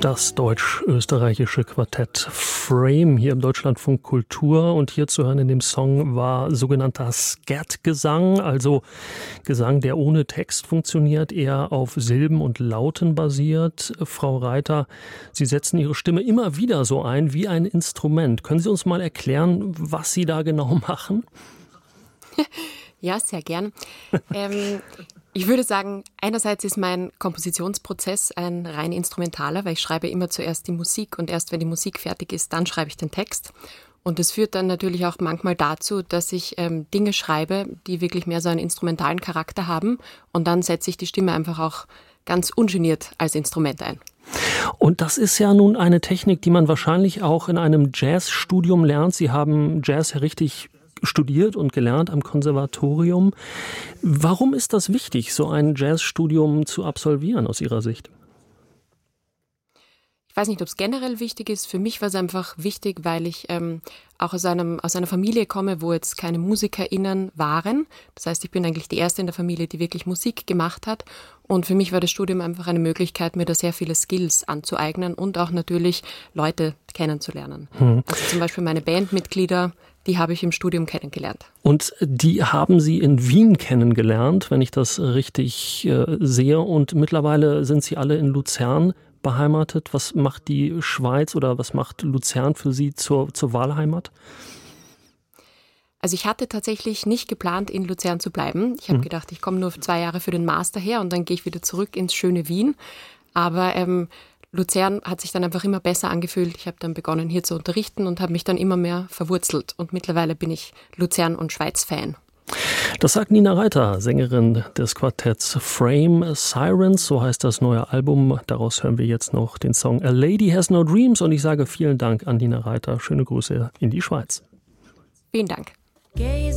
Das deutsch-österreichische Quartett Frame hier im Deutschlandfunk Kultur, und hier zu hören in dem Song war sogenannter Scat-Gesang, also Gesang, der ohne Text funktioniert, eher auf Silben und Lauten basiert. Frau Reiter, Sie setzen Ihre Stimme immer wieder so ein wie ein Instrument. Können Sie uns mal erklären, was Sie da genau machen? Ja, sehr gern. Ich würde sagen, einerseits ist mein Kompositionsprozess ein rein instrumentaler, weil ich schreibe immer zuerst die Musik und erst wenn die Musik fertig ist, dann schreibe ich den Text. Und das führt dann natürlich auch manchmal dazu, dass ich Dinge schreibe, die wirklich mehr so einen instrumentalen Charakter haben, und dann setze ich die Stimme einfach auch ganz ungeniert als Instrument ein. Und das ist ja nun eine Technik, die man wahrscheinlich auch in einem Jazzstudium lernt. Sie haben Jazz ja richtig studiert und gelernt am Konservatorium. Warum ist das wichtig, so ein Jazzstudium zu absolvieren aus Ihrer Sicht? Ich weiß nicht, ob es generell wichtig ist. Für mich war es einfach wichtig, weil ich auch aus einer Familie komme, wo jetzt keine MusikerInnen waren. Das heißt, ich bin eigentlich die Erste in der Familie, die wirklich Musik gemacht hat. Und für mich war das Studium einfach eine Möglichkeit, mir da sehr viele Skills anzueignen und auch natürlich Leute kennenzulernen. Also zum Beispiel meine Bandmitglieder, die habe ich im Studium kennengelernt. Und die haben Sie in Wien kennengelernt, wenn ich das richtig sehe. Und mittlerweile sind Sie alle in Luzern beheimatet. Was macht die Schweiz oder was macht Luzern für Sie zur Wahlheimat? Also ich hatte tatsächlich nicht geplant, in Luzern zu bleiben. Ich habe gedacht, ich komme nur 2 Jahre für den Master her und dann gehe ich wieder zurück ins schöne Wien. Aber Luzern hat sich dann einfach immer besser angefühlt. Ich habe dann begonnen, hier zu unterrichten und habe mich dann immer mehr verwurzelt. Und mittlerweile bin ich Luzern- und Schweiz-Fan. Das sagt Nina Reiter, Sängerin des Quartetts Frame Sirens, so heißt das neue Album. Daraus hören wir jetzt noch den Song A Lady Has No Dreams. Und ich sage vielen Dank an Nina Reiter. Schöne Grüße in die Schweiz. Vielen Dank.